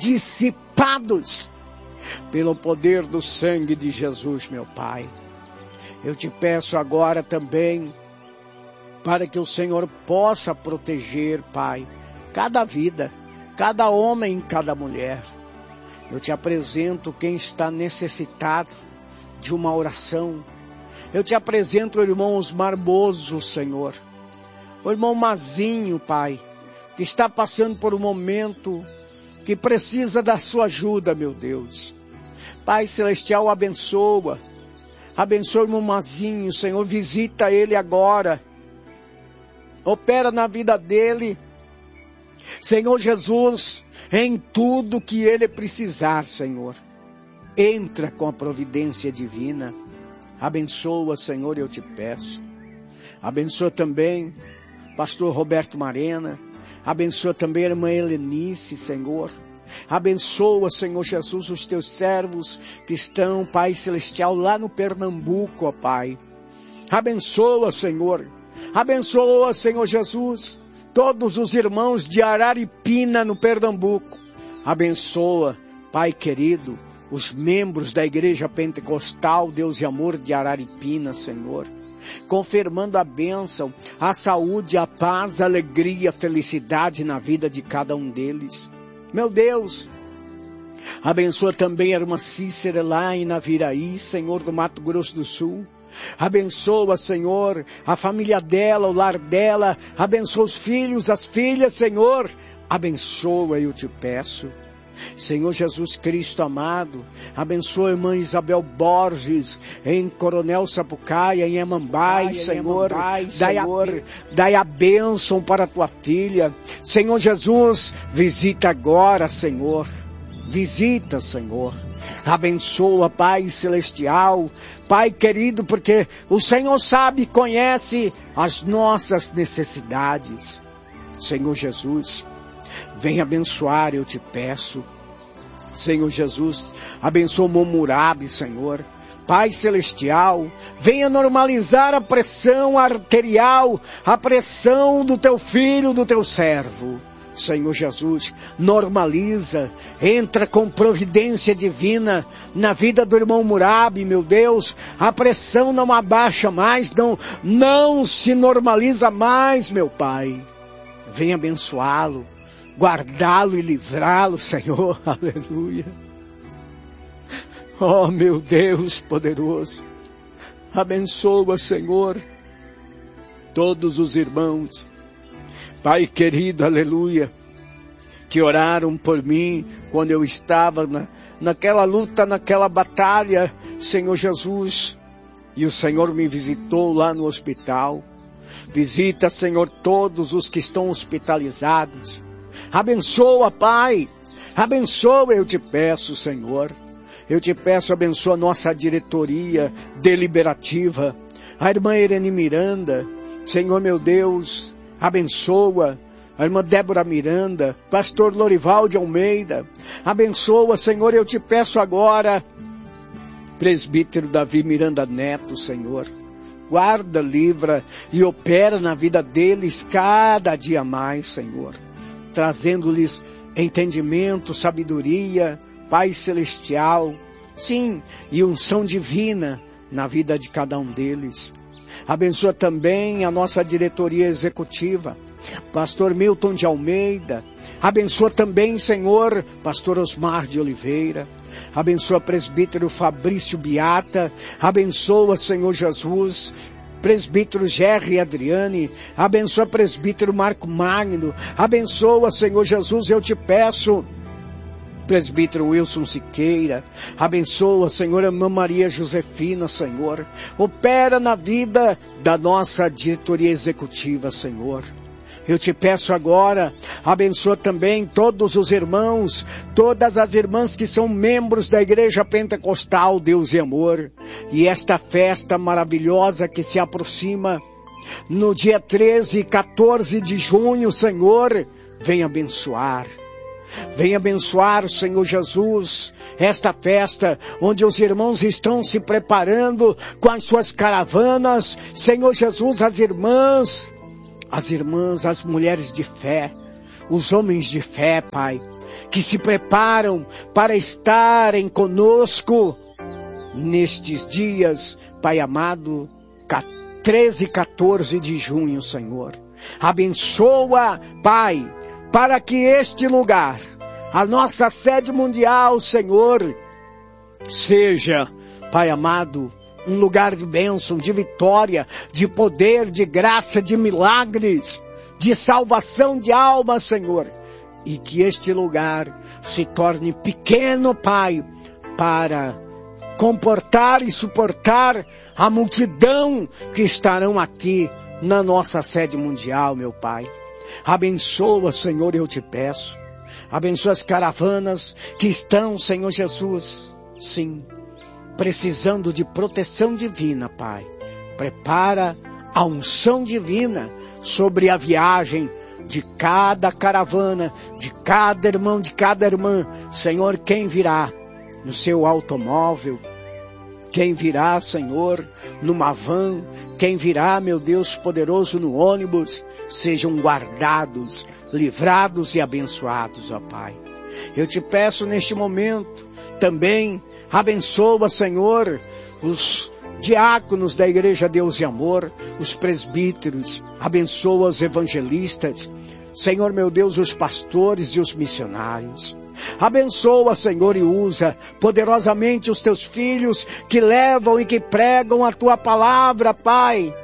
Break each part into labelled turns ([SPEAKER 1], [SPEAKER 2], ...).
[SPEAKER 1] dissipados pelo poder do sangue de Jesus, meu Pai. Eu te peço agora também para que o Senhor possa proteger, Pai, cada vida, cada homem, cada mulher. Eu te apresento quem está necessitado de uma oração. Eu te apresento o irmão Osmar Bozo, Senhor. O irmão Mazinho, Pai, que está passando por um momento que precisa da sua ajuda, meu Deus. Pai Celestial, abençoa. Abençoa o irmão Mazinho, Senhor. Visita ele agora. Opera na vida dele. Senhor Jesus, em tudo que ele precisar, Senhor. Entra com a providência divina. Abençoa, Senhor, eu te peço. Abençoa também pastor Roberto Marena. Abençoa também a irmã Helenice, Senhor. Abençoa, Senhor Jesus, os teus servos que estão, Pai Celestial, lá no Pernambuco, ó Pai. Abençoa, Senhor. Abençoa, Senhor Jesus, todos os irmãos de Araripina, no Pernambuco. Abençoa, Pai querido, os membros da Igreja Pentecostal, Deus e Amor de Araripina, Senhor. Confirmando a bênção, a saúde, a paz, a alegria, a felicidade na vida de cada um deles. Meu Deus, abençoa também a irmã Cícera lá em Naviraí, Senhor, do Mato Grosso do Sul. Abençoa, Senhor, a família dela, o lar dela. Abençoa os filhos, as filhas, Senhor. Abençoa, eu te peço. Senhor Jesus Cristo amado, abençoa a irmã Isabel Borges, em Coronel Sapucaia, em Amambai, Senhor, dai a bênção para a tua filha. Senhor Jesus, visita agora, Senhor, visita, Senhor. Abençoa, Pai Celestial, Pai querido, porque o Senhor sabe e conhece as nossas necessidades. Senhor Jesus, vem abençoar, eu te peço. Senhor Jesus, abençoa o Momurabi, Senhor. Pai Celestial, venha normalizar a pressão arterial, a pressão do teu filho, do teu servo. Senhor Jesus, normaliza, entra com providência divina na vida do irmão Murabi, meu Deus. A pressão não abaixa mais, não se normaliza mais, meu Pai. Venha abençoá-lo, guardá-lo e livrá-lo, Senhor, aleluia. Oh, meu Deus poderoso, abençoa, Senhor, todos os irmãos, Pai querido, aleluia, que oraram por mim quando eu estava naquela luta, naquela batalha, Senhor Jesus, e o Senhor me visitou lá no hospital. Visita, Senhor, todos os que estão hospitalizados. Abençoa, Pai. Abençoa, eu te peço, Senhor. Eu te peço, abençoa a nossa diretoria deliberativa. A irmã Irene Miranda. Senhor, meu Deus, abençoa. A irmã Débora Miranda. Pastor Lorival de Almeida. Abençoa, Senhor, eu te peço agora. Presbítero Davi Miranda Neto, Senhor. Guarda, livra e opera na vida deles cada dia mais, Senhor. Trazendo-lhes entendimento, sabedoria, Pai Celestial, sim, e unção divina na vida de cada um deles. Abençoa também a nossa diretoria executiva, Pastor Milton de Almeida. Abençoa também, Senhor, Pastor Osmar de Oliveira. Abençoa presbítero Fabrício Biata. Abençoa, Senhor Jesus, presbítero Gerry Adriane. Abençoa presbítero Marco Magno. Abençoa, Senhor Jesus, eu te peço, presbítero Wilson Siqueira. Abençoa, Senhor, a irmã Maria Josefina, Senhor. Opera na vida da nossa diretoria executiva, Senhor. Eu te peço agora, abençoa também todos os irmãos, todas as irmãs que são membros da Igreja Pentecostal, Deus e Amor. E esta festa maravilhosa que se aproxima no dia 13 e 14 de junho, Senhor, vem abençoar. Vem abençoar, Senhor Jesus, esta festa onde os irmãos estão se preparando com as suas caravanas. Senhor Jesus, as irmãs, as mulheres de fé, os homens de fé, Pai, que se preparam para estarem conosco nestes dias, Pai amado, 13 e 14 de junho, Senhor. Abençoa, Pai, para que este lugar, a nossa sede mundial, Senhor, seja, Pai amado, um lugar de bênção, de vitória, de poder, de graça, de milagres, de salvação de almas, Senhor. E que este lugar se torne pequeno, Pai, para comportar e suportar a multidão que estarão aqui na nossa sede mundial, meu Pai. Abençoa, Senhor, eu te peço. Abençoa as caravanas que estão, Senhor Jesus, sim, precisando de proteção divina, Pai. Prepara a unção divina sobre a viagem de cada caravana, de cada irmão, de cada irmã. Senhor, quem virá no seu automóvel, quem virá, Senhor, numa van, quem virá, meu Deus poderoso, no ônibus, sejam guardados, livrados e abençoados, ó Pai. Eu te peço neste momento também, abençoa, Senhor, os diáconos da Igreja Deus e Amor, os presbíteros, abençoa os evangelistas, Senhor meu Deus, os pastores e os missionários. Abençoa, Senhor, e usa poderosamente os teus filhos que levam e que pregam a tua palavra, Pai.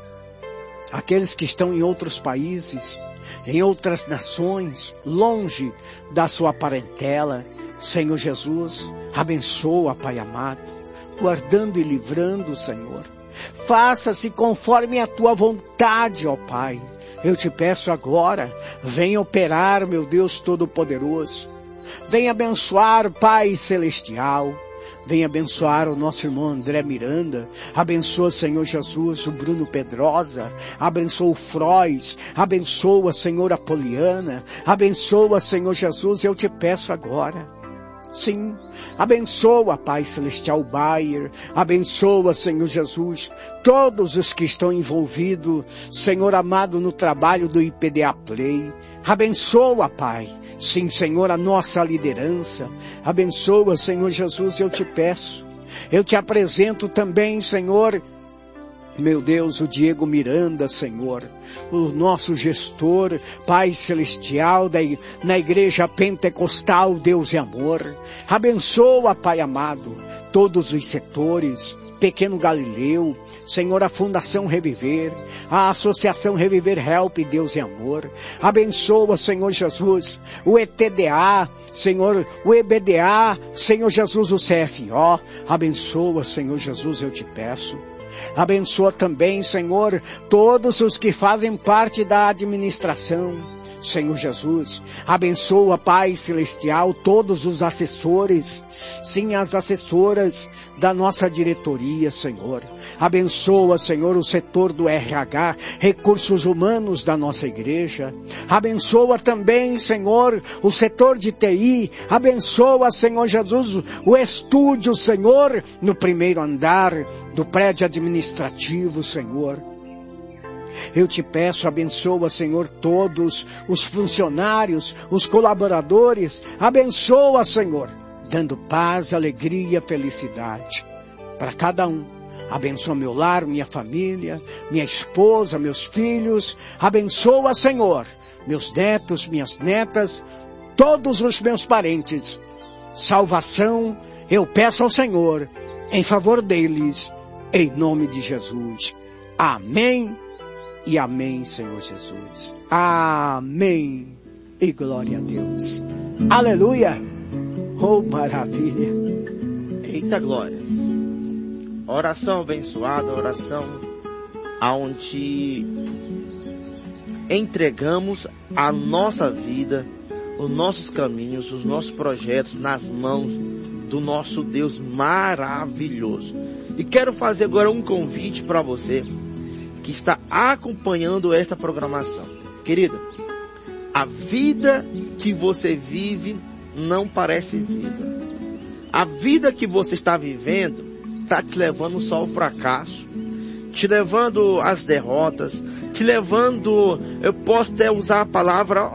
[SPEAKER 1] Aqueles que estão em outros países, em outras nações, longe da sua parentela, Senhor Jesus, abençoa, Pai amado, guardando e livrando, Senhor. Faça-se conforme a tua vontade, ó Pai. Eu te peço agora, venha operar, meu Deus Todo-Poderoso. Venha abençoar, Pai Celestial. Venha abençoar o nosso irmão André Miranda. Abençoa, Senhor Jesus, o Bruno Pedrosa. Abençoa o Frois. Abençoa, Senhor, a Poliana. Abençoa, Senhor Jesus, eu te peço agora. Sim, abençoa, Pai Celestial Bayer, abençoa, Senhor Jesus, todos os que estão envolvidos, Senhor amado, no trabalho do IPDA Play. Abençoa, Pai, sim, Senhor, a nossa liderança. Abençoa, Senhor Jesus, eu te peço. Eu te apresento também, Senhor, meu Deus, o Diego Miranda, Senhor, o nosso gestor, Pai Celestial, na Igreja Pentecostal Deus e Amor. Abençoa, Pai amado, todos os setores, Pequeno Galileu, Senhor, a Fundação Reviver, a Associação Reviver Help Deus e Amor. Abençoa, Senhor Jesus, o ETDA, Senhor, o EBDA, Senhor Jesus, o CFO. Abençoa, Senhor Jesus, eu te peço. Abençoa também, Senhor, todos os que fazem parte da administração. Senhor Jesus, abençoa, Pai Celestial, todos os assessores, sim, as assessoras da nossa diretoria, Senhor. Abençoa, Senhor, o setor do RH, recursos humanos da nossa igreja. Abençoa também, Senhor, o setor de TI. Abençoa, Senhor Jesus, o estúdio, Senhor, no primeiro andar do prédio administrativo, Senhor. Eu te peço, abençoa, Senhor, todos os funcionários, os colaboradores. Abençoa, Senhor, dando paz, alegria, felicidade para cada um. Abençoa meu lar, minha família, minha esposa, meus filhos. Abençoa, Senhor, meus netos, minhas netas, todos os meus parentes. Salvação, eu peço ao Senhor, em favor deles, em nome de Jesus. Amém e amém, Senhor Jesus. Amém e glória a Deus. Aleluia. Oh, maravilha.
[SPEAKER 2] Eita glória. Oração abençoada, oração onde entregamos a nossa vida, os nossos caminhos, os nossos projetos nas mãos do nosso Deus maravilhoso. E quero fazer agora um convite para você que está acompanhando esta programação. Querida, a vida que você vive não parece vida. A vida que você está vivendo está te levando só ao fracasso, te levando às derrotas, te levando, eu posso até usar a palavra,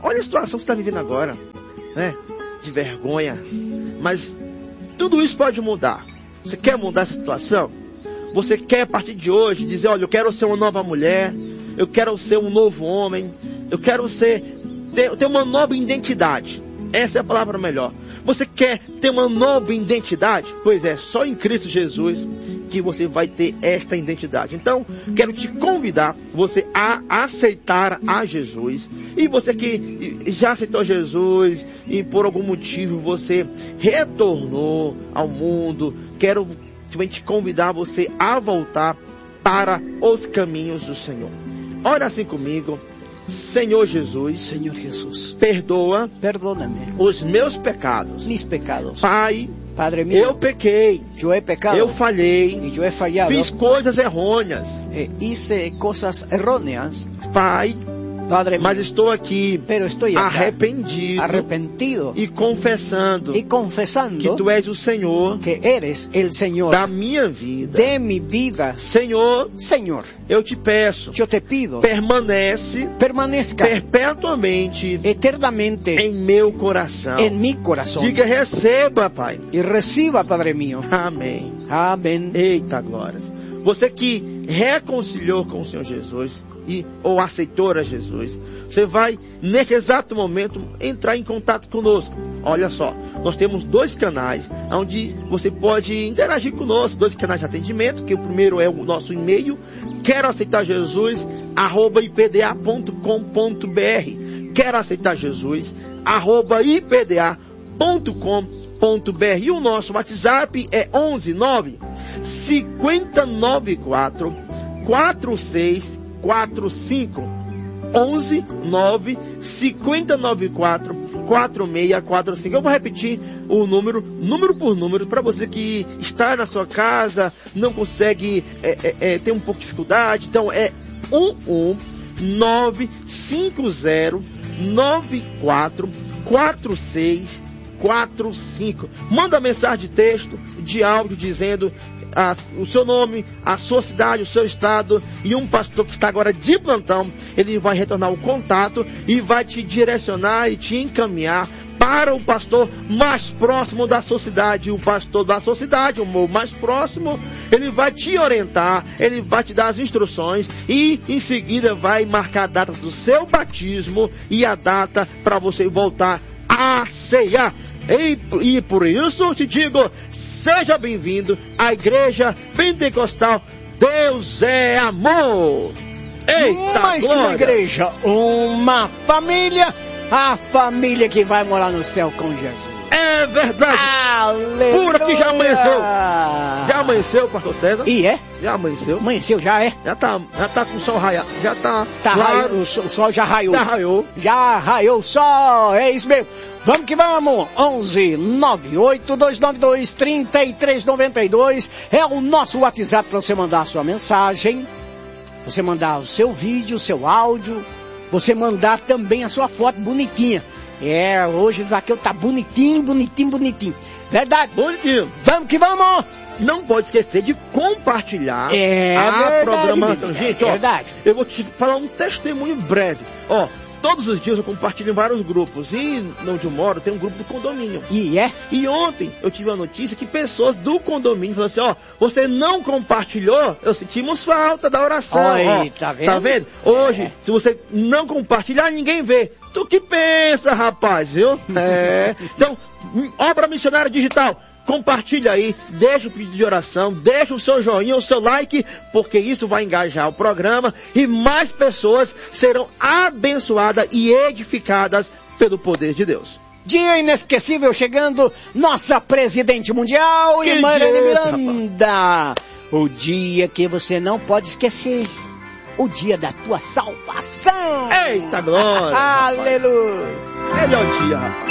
[SPEAKER 2] Olha a situação que você está vivendo agora, né? De vergonha. Mas tudo isso pode mudar. Você quer mudar essa situação? Você quer, a partir de hoje, dizer, olha, eu quero ser uma nova mulher, eu quero ser um novo homem, eu quero ter uma nova identidade. Essa é a palavra melhor. Você quer ter uma nova identidade? Pois é, só em Cristo Jesus que você vai ter esta identidade. Então, quero te convidar você a aceitar a Jesus. E você que já aceitou Jesus e por algum motivo você retornou ao mundo, quero também te convidar você a voltar para os caminhos do Senhor. Ora assim comigo. Senhor Jesus,
[SPEAKER 1] perdóname
[SPEAKER 2] os meus pecados.
[SPEAKER 1] Mis pecados.
[SPEAKER 2] Pai,
[SPEAKER 1] Padre mío,
[SPEAKER 2] eu pequei,
[SPEAKER 1] yo he pecado,
[SPEAKER 2] eu falhei,
[SPEAKER 1] y yo he fallado,
[SPEAKER 2] fiz coisas errôneas,
[SPEAKER 1] hice cosas erróneas,
[SPEAKER 2] Pai,
[SPEAKER 1] Padre mío,
[SPEAKER 2] mas estou aqui
[SPEAKER 1] pero estoy acá,
[SPEAKER 2] arrependido
[SPEAKER 1] y confesando
[SPEAKER 2] que Tu és o Senhor
[SPEAKER 1] que eres el Señor
[SPEAKER 2] da minha vida.
[SPEAKER 1] de mi vida.
[SPEAKER 2] Senhor, eu te peço,
[SPEAKER 1] yo te pido,
[SPEAKER 2] permanezca perpetuamente
[SPEAKER 1] eternamente
[SPEAKER 2] em meu coração.
[SPEAKER 1] en mi corazón.
[SPEAKER 2] Diga, receba, Pai.
[SPEAKER 1] Y reciba, Padre mío.
[SPEAKER 2] Amém.
[SPEAKER 1] Amém.
[SPEAKER 2] Eita glórias. Você que reconciliou com o Senhor Jesus ou aceitou a Jesus, você vai nesse exato momento entrar em contato conosco. Olha só, nós temos 2 canais onde você pode interagir conosco, 2 canais de atendimento, que o primeiro é o nosso e-mail, quero aceitar Jesus @ipda.com.br, quero aceitar Jesus @ipda.com.br, e o nosso WhatsApp é 11 9 5094 4645, 11 9 5094 4645. Eu vou repetir o número por número, para você que está na sua casa, não consegue, tem um pouco de dificuldade. Então é 11950944645. Manda mensagem de texto, de áudio, dizendo o seu nome, a sua cidade, o seu estado, e um pastor que está agora de plantão, ele vai retornar o contato e vai te direcionar e te encaminhar para o pastor mais próximo da sua cidade. O pastor da sua cidade, o mais próximo, ele vai te orientar, ele vai te dar as instruções e em seguida vai marcar a data do seu batismo e a data para você voltar a ceiar. E por isso eu te digo, seja bem-vindo à Igreja Pentecostal Deus é Amor. Eita,
[SPEAKER 1] mais que uma igreja, uma família, a família que vai morar no céu com Jesus.
[SPEAKER 2] É verdade.
[SPEAKER 1] Aleluia.
[SPEAKER 2] Por aqui já amanheceu. Já amanheceu, pastor César?
[SPEAKER 1] E é?
[SPEAKER 2] Já amanheceu.
[SPEAKER 1] Amanheceu, já é?
[SPEAKER 2] Já tá com o sol raiado. Já tá
[SPEAKER 1] claro. O sol já raiou.
[SPEAKER 2] Já
[SPEAKER 1] raiou o sol, é isso mesmo. Vamos que vamos. 11 98292 3392 é o nosso WhatsApp para você mandar a sua mensagem, você mandar o seu vídeo, o seu áudio, você mandar também a sua foto bonitinha. Hoje Zaqueu tá bonitinho. Verdade?
[SPEAKER 2] Bonitinho.
[SPEAKER 1] Vamos que vamos.
[SPEAKER 2] Não pode esquecer de compartilhar
[SPEAKER 1] a
[SPEAKER 2] programação. Gente,
[SPEAKER 1] verdade.
[SPEAKER 2] Eu vou te falar um testemunho breve. Todos os dias eu compartilho em vários grupos. E onde eu moro tem um grupo do condomínio. E ontem eu tive a notícia que pessoas do condomínio falaram assim, você não compartilhou, sentimos falta da oração.
[SPEAKER 1] Tá vendo?
[SPEAKER 2] Tá vendo? Hoje, se você não compartilhar, ninguém vê. Tu que pensa, rapaz, viu? Então, Obra Missionária Digital. Compartilha aí, deixa o pedido de oração, deixa o seu joinha, o seu like, porque isso vai engajar o programa e mais pessoas serão abençoadas e edificadas pelo poder de Deus.
[SPEAKER 1] Dia inesquecível chegando, nossa presidente mundial, irmã Miranda. O dia que você não pode esquecer, o dia da tua salvação.
[SPEAKER 2] Eita glória!
[SPEAKER 1] Aleluia!
[SPEAKER 2] Melhor dia, rapaz.